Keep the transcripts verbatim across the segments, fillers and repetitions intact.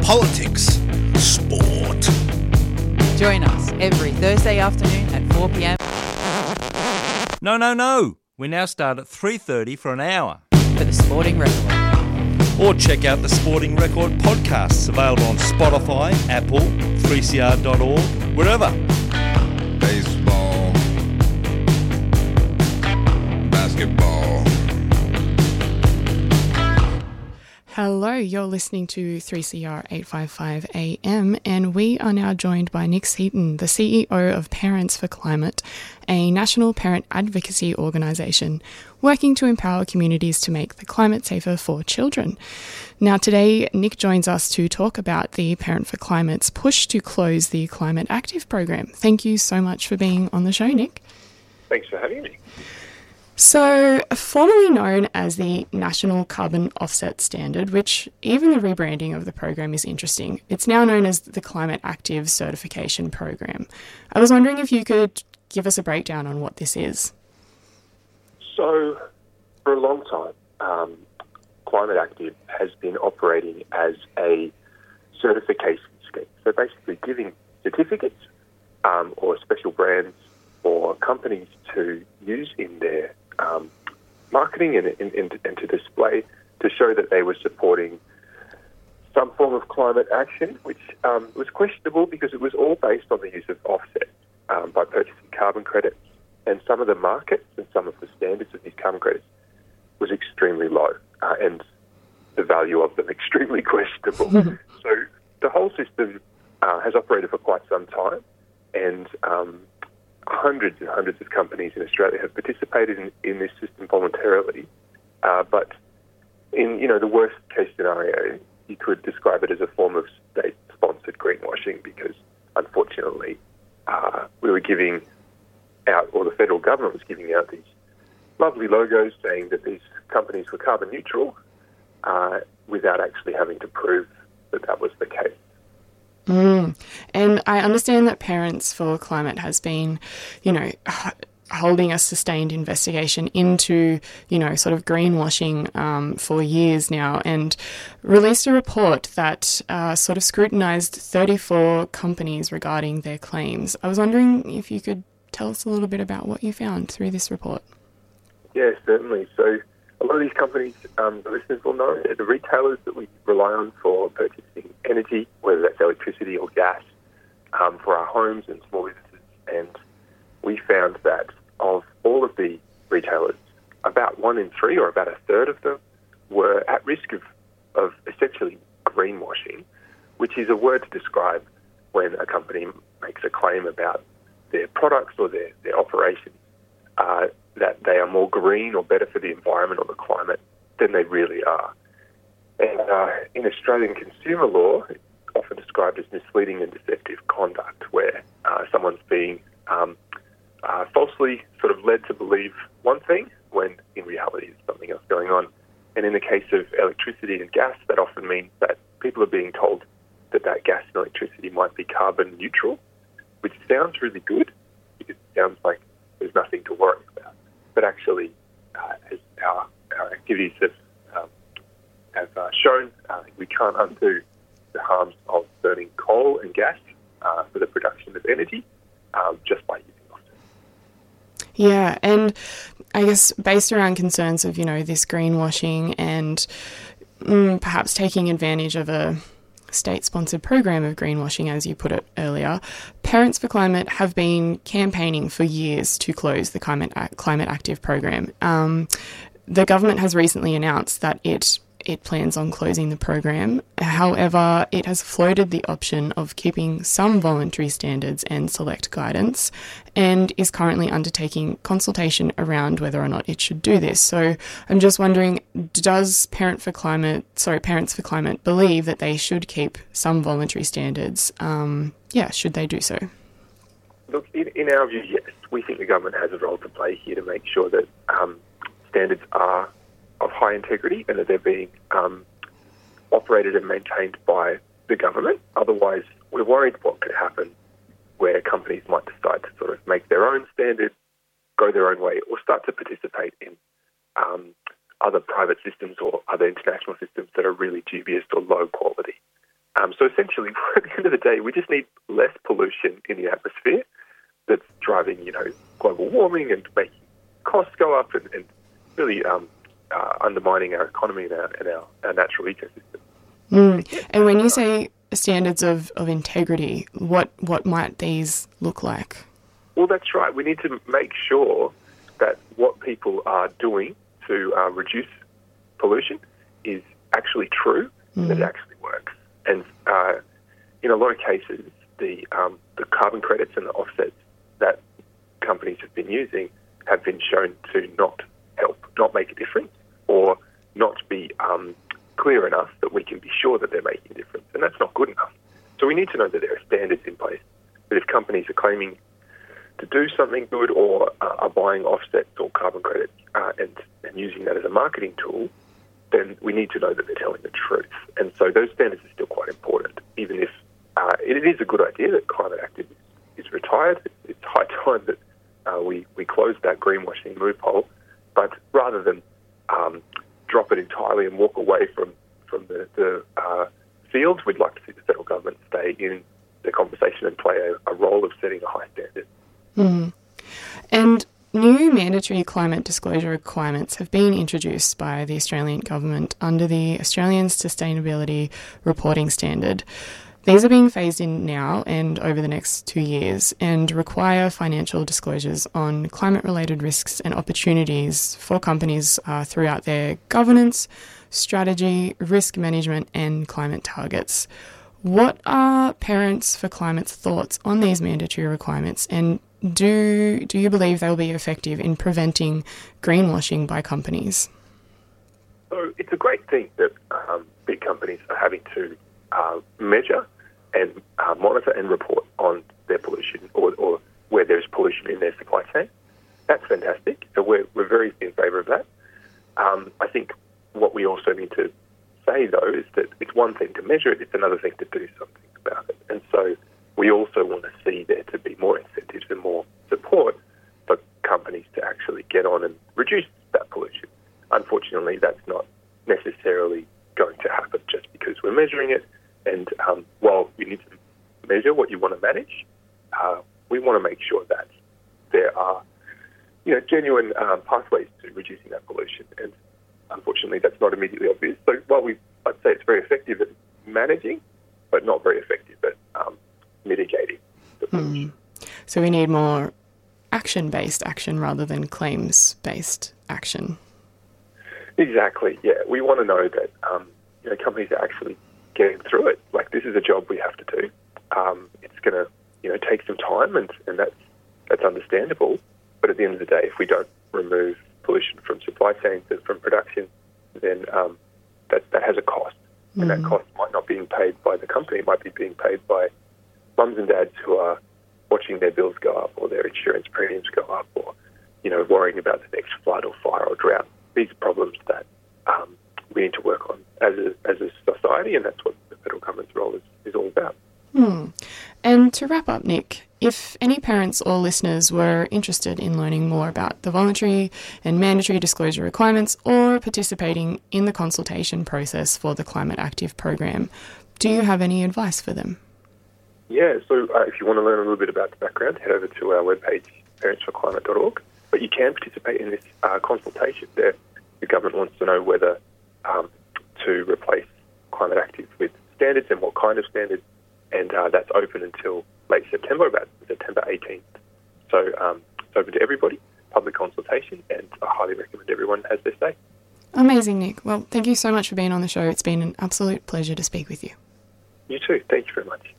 politics, sport. Join us every Thursday afternoon at four p m. No, no, no. We now start at three thirty for an hour. For the Sporting Record. Or check out the Sporting Record podcasts available on Spotify, Apple, three c r dot org, wherever. Baseball. Basketball. Hello, you're listening to three C R eight fifty-five A M, and we are now joined by Nick Seaton, the C E O of Parents for Climate, a national parent advocacy organisation working to empower communities to make the climate safer for children. Now today, Nick joins us to talk about the Parent for Climate's push to close the Climate Active program. Thank you so much for being on the show, Nick. Thanks for having me. So, formerly known as the National Carbon Offset Standard, which even the rebranding of the program is interesting, it's now known as the Climate Active Certification Program. I was wondering if you could give us a breakdown on what this is. So, for a long time, um, Climate Active has been operating as a certification scheme. So basically giving certificates um, or special brands for companies to use in their um, marketing and, and, and, and to display to show that they were supporting some form of climate action, which um, was questionable because it was all based on the use of offsets um, by purchasing carbon credits. And some of the markets and some of the standards of these carbon credits was extremely low, uh, and the value of them extremely questionable. So the whole system uh, has operated for quite some time, and um, hundreds and hundreds of companies in Australia have participated in, in this system voluntarily. Uh, but in you know the worst case scenario, you could describe it as a form of state-sponsored greenwashing, because unfortunately uh, we were giving out, or the federal government was giving out, these lovely logos saying that these companies were carbon neutral uh, without actually having to prove that that was the case. Mm. And I understand that Parents for Climate has been, you know, holding a sustained investigation into, you know, sort of greenwashing um, for years now, and released a report that uh, sort of scrutinised thirty-four companies regarding their claims. I was wondering if you could tell us a little bit about what you found through this report. Yeah, certainly. So a lot of these companies, um, the listeners will know, are the retailers that we rely on for purchasing energy, whether that's electricity or gas, um, for our homes and small businesses. And we found that of all of the retailers, about one in three, or about a third of them, were at risk of, of essentially greenwashing, which is a word to describe when a company makes a claim about their products or their, their operations, uh, that they are more green or better for the environment or the climate than they really are. And uh, in Australian consumer law, it's often described as misleading and deceptive conduct, where uh, someone's being um, uh, falsely sort of led to believe one thing when in reality there's something else going on. And in the case of electricity and gas, that often means that people are being told that that gas and electricity might be carbon neutral, which sounds really good because it sounds like there's nothing to worry about. But actually, uh, as our, our activities have, um, have uh, shown, uh, we can't undo the harms of burning coal and gas uh, for the production of energy um, just by using offset. Yeah, and I guess based around concerns of, you know, this greenwashing and mm, perhaps taking advantage of a state-sponsored program of greenwashing, as you put it earlier, Parents for Climate have been campaigning for years to close the Climate Climate Active program. Um, the government has recently announced that it it plans on closing the program. However, it has floated the option of keeping some voluntary standards and select guidance, and is currently undertaking consultation around whether or not it should do this. So I'm just wondering, does Parent for Climate, sorry, Parents for Climate believe that they should keep some voluntary standards? Um, yeah, should they do so? Look, in, in our view, yes. We think the government has a role to play here to make sure that um, standards are of high integrity and that they're being um, operated and maintained by the government. Otherwise, we're worried what could happen where companies might decide to sort of make their own standards, go their own way, or start to participate in um, other private systems or other international systems that are really dubious or low quality. Um, so essentially, at the end of the day, we just need less pollution in the atmosphere that's driving, you know, global warming and making costs go up and, and really um, uh, undermining our economy and our, and our, our natural ecosystem. Mm. And when you say standards of, of integrity, what what might these look like? Well, that's right. We need to make sure that what people are doing to uh, reduce pollution is actually true, mm. that it actually works. And uh, in a lot of cases, the um, the carbon credits and the offsets that companies have been using have been shown to not help, not make a difference, or not be um, clear enough that we can be sure that they're making a difference. And that's not good enough. So we need to know that there are standards in place, that if companies are claiming to do something good or uh, are buying offsets or carbon credits uh, and, and using that as a marketing tool, then we need to know that they're telling the truth. And so those standards are still quite important, even if uh, it is a good idea that Climate Active is, is retired. It's high time that uh, we, we close that greenwashing loophole. But rather than um, drop it entirely and walk away from, from the, the uh, field, we'd like to see the federal government stay in the conversation and play a, a role of setting a high standard. Mm. And new mandatory climate disclosure requirements have been introduced by the Australian government under the Australian Sustainability Reporting Standard. These are being phased in now and over the next two years and require financial disclosures on climate-related risks and opportunities for companies uh, throughout their governance, strategy, risk management and climate targets. What are Parents for Climate's thoughts on these mandatory requirements, and do do you believe they'll be effective in preventing greenwashing by companies? So it's a great thing that um, big companies are having to uh, measure and uh, monitor and report on their pollution or, or where there's pollution in their supply chain. That's fantastic. So we're, we're very in favour of that. Um, I think what we also need to say, though, is that it's one thing to measure it, it's another thing to do something about it. And so we also want to see there to be more incentives and more support for companies to actually get on and reduce that pollution. Unfortunately, that's not necessarily going to happen just because we're measuring it. And um, while you need to measure what you want to manage, uh, we want to make sure that there are, you know, genuine um, pathways to reducing that pollution. And unfortunately, that's not immediately obvious. So while we, I'd say it's very effective at managing, but not very effective at um, mitigating the pollution. Mm. So we need more action-based action rather than claims-based action. Exactly, yeah. We want to know that um, you know, companies are actually getting through it. Like, this is a job we have to do. Um, it's going to, you know, take some time, and, and that's that's understandable. But at the end of the day, if we don't remove pollution from supply chains and from production, then um, that that has a cost, mm. and that cost might not be being paid by the company. It might be being paid by mums and dads who are watching their bills go up, or their insurance premiums go up, or, you know, worrying about the next flood or fire or drought. These are problems that um, we need to work on as a, as a society, and that's what the federal government's role is, is all about. Hmm. And to wrap up, Nick, if any parents or listeners were interested in learning more about the voluntary and mandatory disclosure requirements or participating in the consultation process for the Climate Active program, do you have any advice for them? Yeah, so uh, if you want to learn a little bit about the background, head over to our webpage, parents for climate dot org. But you can participate in this uh, consultation. There, the government wants to know whether um, to replace Climate Active with standards and what kind of standards, and uh, that's open until late September, about September eighteenth. So um, it's open to everybody, public consultation, and I highly recommend everyone has their say. Amazing, Nick. Well, thank you so much for being on the show. It's been an absolute pleasure to speak with you. You too. Thank you very much.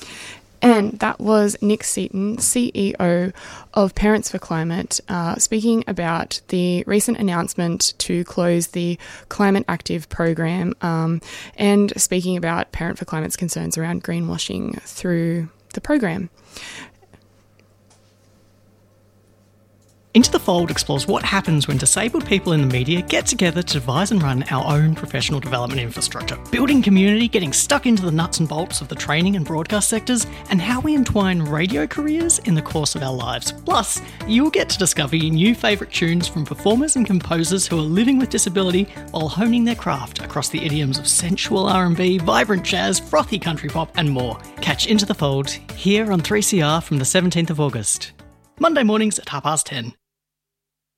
And that was Nick Seaton, C E O of Parents for Climate, uh, speaking about the recent announcement to close the Climate Active program, um, and speaking about Parent for Climate's concerns around greenwashing through the program. Into the Fold explores what happens when disabled people in the media get together to devise and run our own professional development infrastructure, building community, getting stuck into the nuts and bolts of the training and broadcast sectors, and how we entwine radio careers in the course of our lives. Plus, you'll get to discover your new favourite tunes from performers and composers who are living with disability while honing their craft across the idioms of sensual R and B, vibrant jazz, frothy country pop, and more. Catch Into the Fold here on three C R from the seventeenth of August. Monday mornings at half past ten.